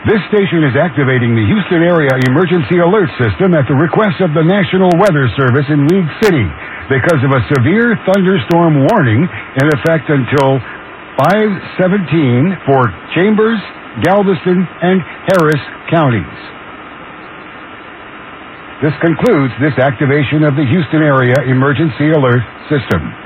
This station is activating the Houston Area Emergency Alert System at the request of the National Weather Service in League City because of a severe thunderstorm warning in effect until 5:17 for Chambers, Galveston, and Harris counties. This concludes this activation of the Houston Area Emergency Alert System.